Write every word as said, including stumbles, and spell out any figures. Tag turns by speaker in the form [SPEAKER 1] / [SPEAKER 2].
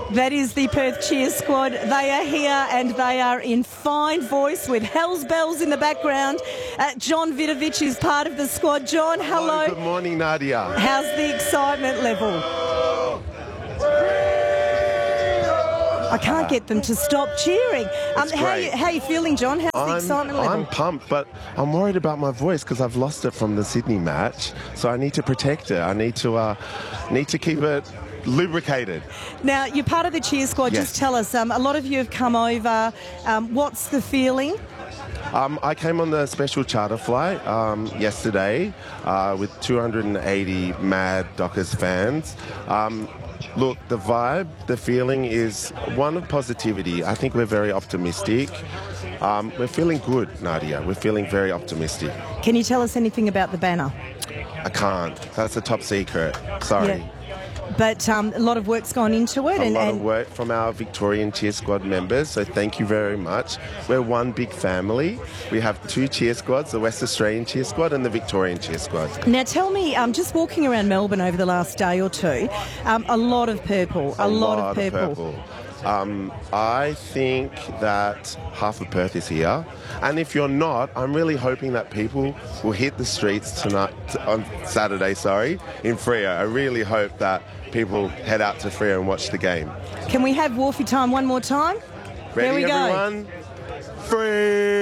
[SPEAKER 1] That is the Perth Cheer Squad. They are here and they are in fine voice with Hell's Bells in the background. Uh, John Vidovich is part of the squad. John, hello.
[SPEAKER 2] hello. Good morning, Nadia.
[SPEAKER 1] How's the excitement level? I can't get them to stop cheering. Um, how, are you, how are you feeling, John? How's
[SPEAKER 2] I'm,
[SPEAKER 1] the excitement level?
[SPEAKER 2] I'm pumped, but I'm worried about my voice because I've lost it from the Sydney match. So I need to protect it. I need to uh, need to keep it lubricated.
[SPEAKER 1] Now, you're part of the cheer squad.
[SPEAKER 2] Yes.
[SPEAKER 1] Just tell us, um, a lot of you have come over. Um, what's the feeling?
[SPEAKER 2] Um, I came on the special charter flight um, yesterday uh, with two hundred eighty mad Dockers fans. Um, look, the vibe, the feeling is one of positivity. I think we're very optimistic. Um, we're feeling good, Nadia. We're feeling very optimistic.
[SPEAKER 1] Can you tell us anything about the banner?
[SPEAKER 2] I can't. That's a top secret. Sorry.
[SPEAKER 1] Yeah. But um, a lot of work's gone into it.
[SPEAKER 2] A
[SPEAKER 1] and,
[SPEAKER 2] lot
[SPEAKER 1] and
[SPEAKER 2] of work from our Victorian Cheer Squad members, so thank you very much. We're one big family. We have two cheer squads, the West Australian Cheer Squad and the Victorian Cheer Squad.
[SPEAKER 1] Now tell me, um, just walking around Melbourne over the last day or two, um, a lot of purple, a,
[SPEAKER 2] A
[SPEAKER 1] lot,
[SPEAKER 2] lot
[SPEAKER 1] of purple.
[SPEAKER 2] Of purple. Um, I think that half of Perth is here, and if you're not, I'm really hoping that people will hit the streets tonight, on Saturday, sorry, in Freo. I really hope that people head out to Freo and watch the game.
[SPEAKER 1] Can we have Wharfie time one more time?
[SPEAKER 2] Ready,
[SPEAKER 1] there we
[SPEAKER 2] everyone?
[SPEAKER 1] go.
[SPEAKER 2] Free!